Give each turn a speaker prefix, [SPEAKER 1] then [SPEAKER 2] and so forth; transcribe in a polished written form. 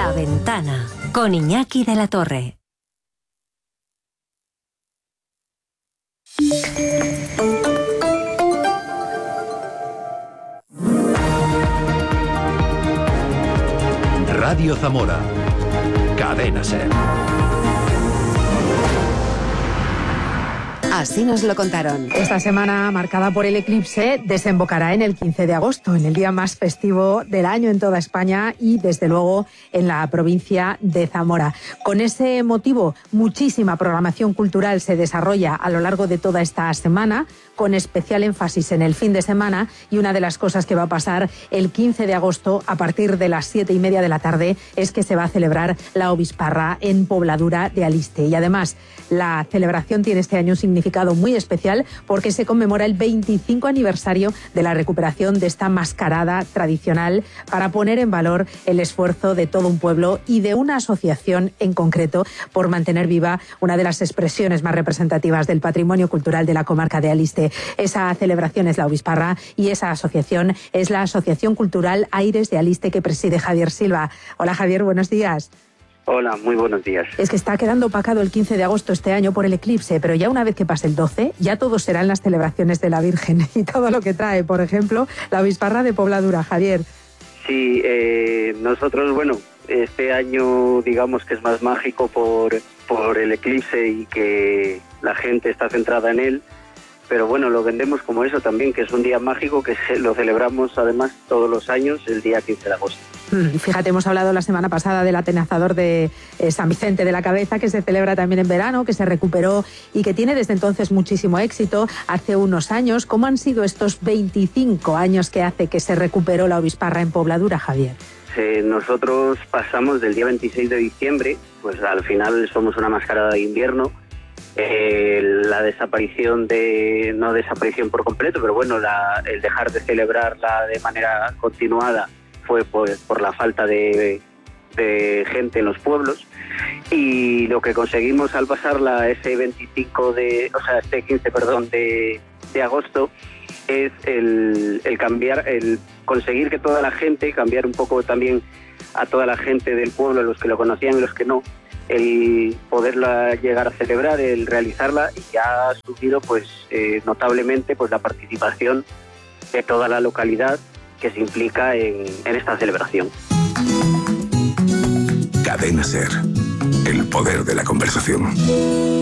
[SPEAKER 1] La Ventana, con Iñaki de la Torre.
[SPEAKER 2] Radio Zamora. Cadena SER.
[SPEAKER 3] Así nos lo contaron.
[SPEAKER 4] Esta semana, marcada por el eclipse, desembocará en el 15 de agosto, en el día más festivo del año en toda España y, desde luego, en la provincia de Zamora. Con ese motivo, muchísima programación cultural se desarrolla a lo largo de toda esta semana, con especial énfasis en el fin de semana, y una de las cosas que va a pasar el 15 de agosto a partir de las 7:30 de la tarde es que se va a celebrar la Obisparra en Pobladura de Aliste. Y además, la celebración tiene este año un significado muy especial porque se conmemora el 25 aniversario de la recuperación de esta mascarada tradicional, para poner en valor el esfuerzo de todo un pueblo y de una asociación en concreto por mantener viva una de las expresiones más representativas del patrimonio cultural de la comarca de Aliste. Esa celebración es la Obisparra y esa asociación es la Asociación Cultural Aires de Aliste, que preside Javier Silva. Hola Javier, buenos días.
[SPEAKER 5] Hola, muy buenos días.
[SPEAKER 4] Es que está quedando opacado el 15 de agosto este año por el eclipse, pero ya una vez que pase el 12, ya todo serán las celebraciones de la Virgen y todo lo que trae, por ejemplo, la Obisparra de Pobladura. Javier.
[SPEAKER 5] Sí, nosotros, bueno, este año digamos que es más mágico por el eclipse y que la gente está centrada en él, pero bueno, lo vendemos como eso también, que es un día mágico que lo celebramos además todos los años, el día 15 de agosto.
[SPEAKER 4] Fíjate, hemos hablado la semana pasada del atenazador de San Vicente de la Cabeza, que se celebra también en verano, que se recuperó y que tiene desde entonces muchísimo éxito. Hace unos años, ¿cómo han sido estos 25 años que hace que se recuperó la Obisparra en Pobladura, Javier?
[SPEAKER 5] Nosotros pasamos del día 26 de diciembre, pues al final somos una mascarada de invierno. La desaparición no desaparición por completo, pero bueno, el dejar de celebrarla de manera continuada fue por la falta de gente en los pueblos, y lo que conseguimos al pasarla este 15 de agosto es el cambiar, el conseguir que toda la gente, cambiar un poco también a toda la gente del pueblo, los que lo conocían y los que no, el poderla llegar a celebrar, el realizarla, y ya ha subido pues notablemente pues la participación de toda la localidad que se implica en esta celebración.
[SPEAKER 2] Cadena SER, el poder de la conversación.